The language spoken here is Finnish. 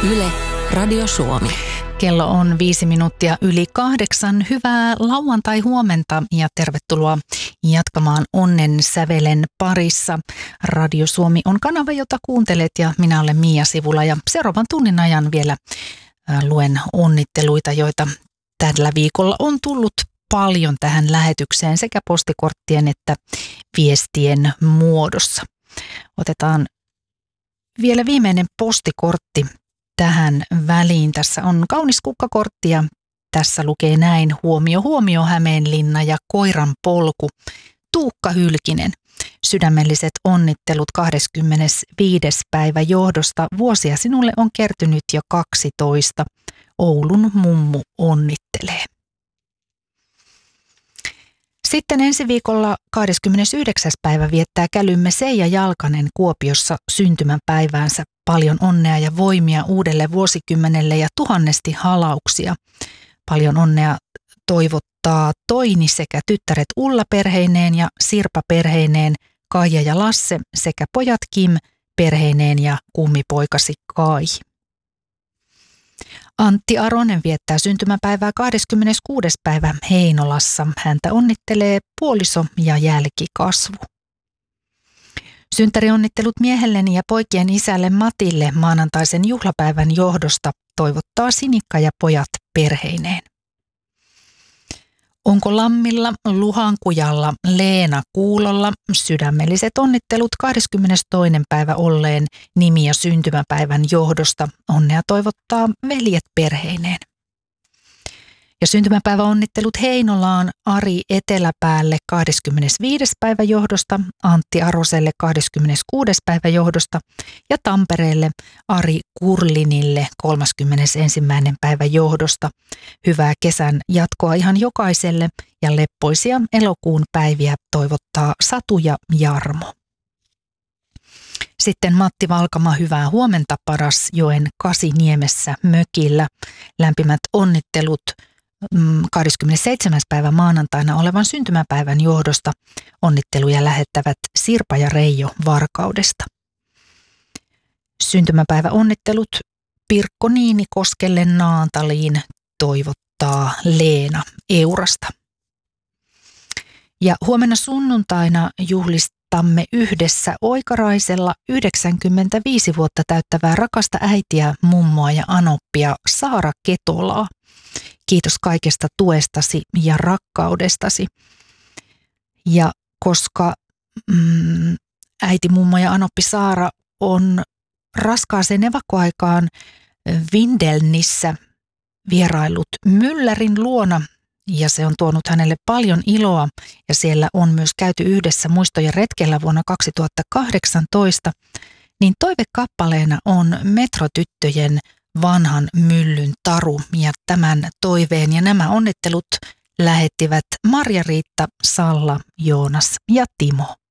Yle, Radio Suomi. Kello on 5 minuuttia yli 8. Hyvää lauantai-huomenta ja tervetuloa jatkamaan Onnen sävelen parissa. Radio Suomi on kanava, jota kuuntelet ja minä olen Mia Sivula ja seuraavan tunnin ajan vielä luen onnitteluita, joita tällä viikolla on tullut paljon tähän lähetykseen sekä postikorttien että viestien muodossa. Otetaan vielä viimeinen postikortti tähän väliin. Tässä on kaunis kukkakortti ja tässä lukee näin: huomio, huomio Hämeenlinna ja koiran polku. Tuukka Hylkinen. Sydämelliset onnittelut 25. päivä johdosta. Vuosia sinulle on kertynyt jo 12. Oulun mummu onnittelee. Sitten ensi viikolla 29. päivä viettää kälymme Seija Jalkanen Kuopiossa syntymäpäiväänsä. Paljon onnea ja voimia uudelle vuosikymmenelle ja tuhannesti halauksia. Paljon onnea toivottaa Toini sekä tyttäret Ulla perheineen ja Sirpa perheineen, Kaija ja Lasse sekä pojat Kim perheineen ja kummipoikasi Kai. Antti Aronen viettää syntymäpäivää 26. päivä Heinolassa. Häntä onnittelee puoliso ja jälkikasvu. Synttärionnittelut miehelleni ja poikien isälle Matille maanantaisen juhlapäivän johdosta toivottaa Sinikka ja pojat perheineen. Onko Lammilla, Luhankujalla, Leena Kuulolla sydämelliset onnittelut 22. päivä olleen nimi- ja syntymäpäivän johdosta. Onnea toivottaa veljet perheineen. Ja syntymäpäiväonnittelut Heinolaan Ari Eteläpäälle 25. päivä johdosta, Antti Aroselle 26. päivä johdosta ja Tampereelle Ari Kurlinille 31. päivä johdosta. Hyvää kesän jatkoa ihan jokaiselle ja leppoisia elokuun päiviä toivottaa Satu ja Jarmo. Sitten Matti Valkama, hyvää huomenta Parasjoen Kasiniemessä mökillä. Lämpimät onnittelut 27. päivä maanantaina olevan syntymäpäivän johdosta. Onnitteluja lähettävät Sirpa ja Reijo Varkaudesta. Syntymäpäiväonnittelut Pirkko Niinikoskelle Naantaliin toivottaa Leena Eurasta. Ja huomenna sunnuntaina juhlistamme yhdessä Oikaraisella 95 vuotta täyttävää rakasta äitiä, mummoa ja anoppia Saara Ketolaa. Kiitos kaikesta tuestasi ja rakkaudestasi. Ja koska äiti, mummo ja anoppi Saara on raskaaseen evakkoaikaan Vindelnissä vierailut myllärin luona ja se on tuonut hänelle paljon iloa ja siellä on myös käyty yhdessä muistojen retkellä vuonna 2018, niin toivekappaleena on Metrotyttöjen Vanhan myllyn taru ja tämän toiveen ja nämä onnittelut lähettivät Marja-Riitta, Salla, Joonas ja Timo.